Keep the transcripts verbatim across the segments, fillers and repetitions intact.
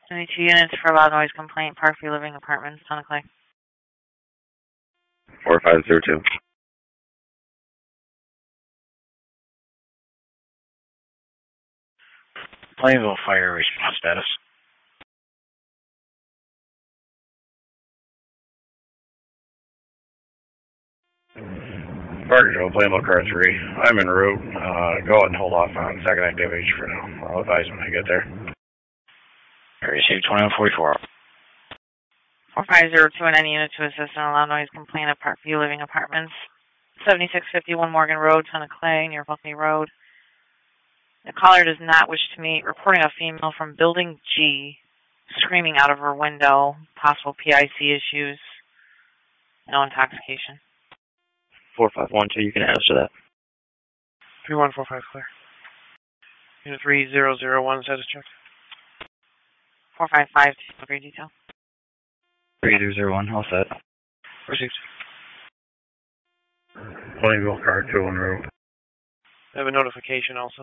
seventy-two units for loud noise complaint, Parkview Living Apartments, Town of Clay. four five zero two. Plainville Fire response status. Parkerville, Plainville, car three. I'm en route. Uh, go ahead and hold off on second activity for now. I'll advise when I get there. I received twenty-one forty-four. four five zero two and any unit to assist in a loud noise complaint at Parkview Living Apartments, seventy-six fifty-one Morgan Road, Town of Clay, near Buckley Road. The caller does not wish to meet, reporting a female from Building G, screaming out of her window, possible P I C issues, no intoxication. four five one two, you can answer that. three one four five, clear. Unit three zero zero one, status check. four five five, delivery detail. three zero zero one, all set. Received. Plainville, car two en route. I have a notification also.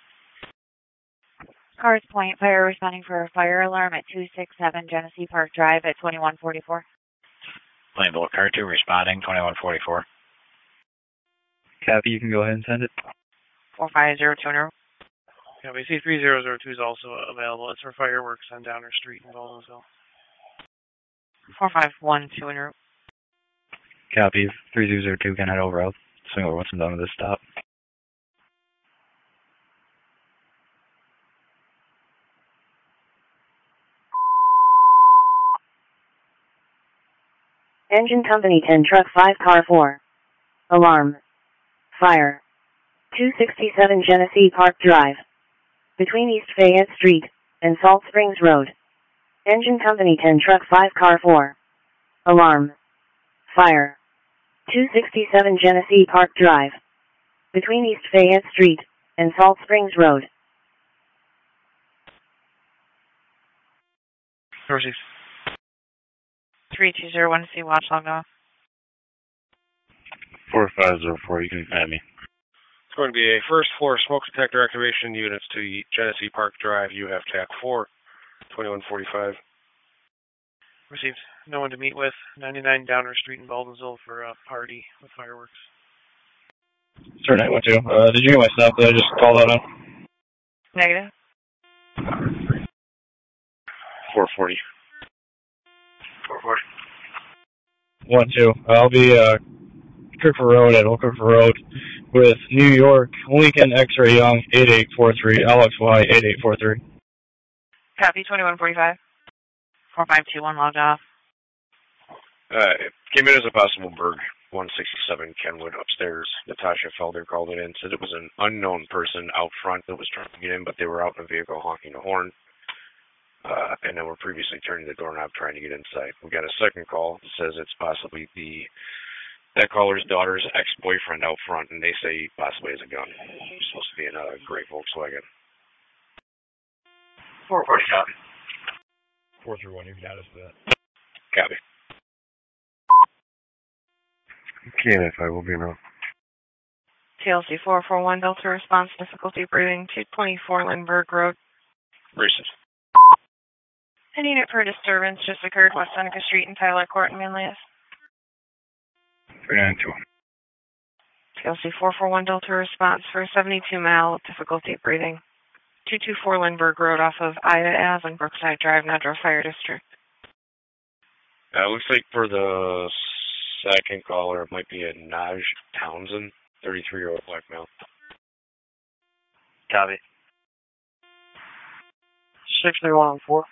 Cars Point, fire responding for a fire alarm at two six seven Genesee Park Drive at twenty-one forty-four. Plainville Car two responding, twenty-one forty-four. Copy, you can go ahead and send it. four five zero two en route. Yeah, we see three zero zero two is also available. It's for fireworks on Downer Street in Baldwinsville. four five one two en route. Copy, three zero zero two can head over. I'll swing over once I'm done with this stop. Engine Company ten Truck five Car four. Alarm. Fire. two sixty-seven Genesee Park Drive. Between East Fayette Street and Salt Springs Road. Engine Company ten Truck five Car four. Alarm. Fire. two sixty-seven Genesee Park Drive. Between East Fayette Street and Salt Springs Road. Received. three two zero one C, watch logged off. four five zero four, you can find me. It's going to be a first floor smoke detector activation units to Genesee Park Drive. You have T A C four, twenty-one forty-five. Received. No one to meet with. ninety-nine Downer Street in Baldwinsville for a party with fireworks. Sir, nine one two. Uh, did you get my stuff that I just called out on? Negative. four forty. four forty. one two. I'll be, uh, Kirkford Road at Old Kirkford Road with New York, Lincoln X-Ray Young, eight eight four three, L X Y, eight eight four three. Copy, twenty-one forty-five. four five two one logged off. Uh, it came in as a possible Berg one sixty-seven Kenwood upstairs. Natasha Felder called it in, said it was an unknown person out front that was trying to get in, but they were out in a vehicle honking a horn. Uh, and then were previously turning the doorknob trying to get inside. We got a second call that says it's possibly the that caller's daughter's ex-boyfriend out front, and they say possibly has a gun. He's supposed to be in a gray Volkswagen. four forty, copy. four three one, you can add us to that. Copy. K N F I will be in route. T L C four four one, Delta response, difficulty breathing, two twenty-four Lindbergh Road. Racist. An unit for disturbance just occurred West Seneca Street and Tyler Court in Manlius. three nine two. T L C four four one, Delta response for seventy-two mile difficulty breathing, two twenty-four Lindbergh Road off of Ida Ave and Brookside Drive, Metro Fire District. Uh, looks like for the second caller, it might be a Naj Townsend, thirty-three-year-old black male. Copy. six three one four.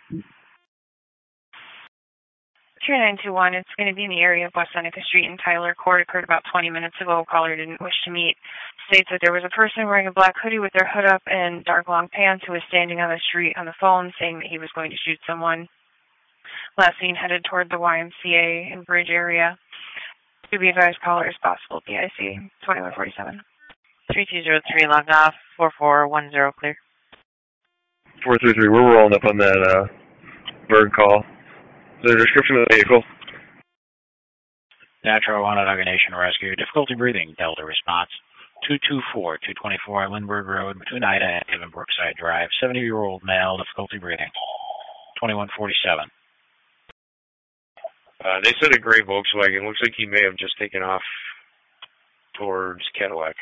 two nine two one, it's going to be in the area of West Seneca Street and Tyler Court. Occurred about twenty minutes ago. Caller didn't wish to meet. States that there was a person wearing a black hoodie with their hood up and dark long pants who was standing on the street on the phone saying that he was going to shoot someone. Last seen headed toward the Y M C A and Bridge area. To be advised, caller is possible P I C, twenty-one forty-seven. three two zero three logged off, four four one zero clear. four three three, we're rolling up on that uh, bird call. Is there a description of the vehicle? Natural wanted Nation Rescue. Difficulty breathing. Delta response. two two four, two twenty-four Lindbergh Road between Ida and Brookside Drive. seventy-year-old male. Difficulty breathing. twenty-one forty-seven. Uh, they said a gray Volkswagen. Looks like he may have just taken off towards Cadillac.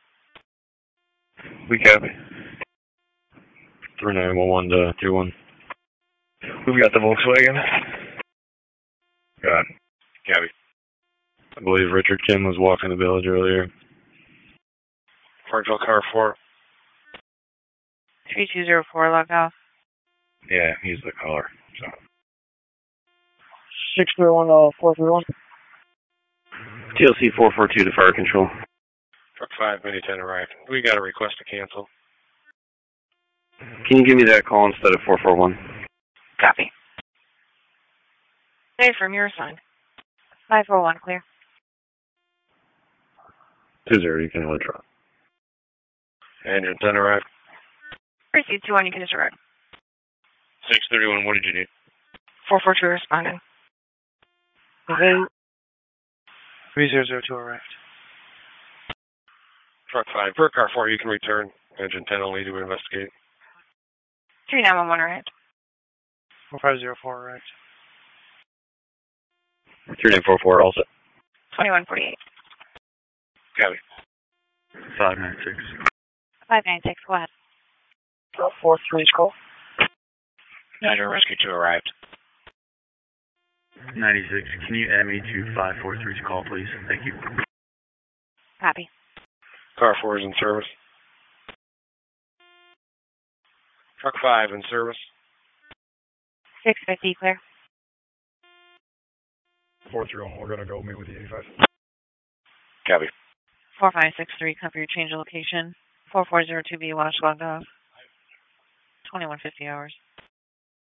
We copy. three nine one one to two one. We've got the Volkswagen. Got it. Copy. I believe Richard Kim was walking the village earlier. Parkville car four. three two zero four, log off. Yeah, he's the caller. So. six three one, uh, four three one. T L C four four two to fire control. Truck five, Mini ten arrived. We got a request to cancel. Can you give me that call instead of four four one? Copy. Hey, from your side. five four one, clear. two zero, you can only drop. Engine ten arrived. Receive two one, you can just arrive. six thirty-one, what did you need? four four two responding. Okay. three zero zero two arrived. Truck five, per car four, you can return. Engine ten only to investigate. three nine one one arrived. four five zero four arrived. three nine four four also. twenty-one forty-eight. Copy. five nine six. five nine six, go ahead. four three, call. Nitro Rescue two arrived. ninety-six, can you add me to five four three's call, please? Thank you. Copy. Car four is in service. Truck five in service. six fifty, clear. four three one, we're going to go meet with the eighty-five. Copy. four five six three, cover your change of location. four four zero two B, watch logged off. twenty-one fifty hours.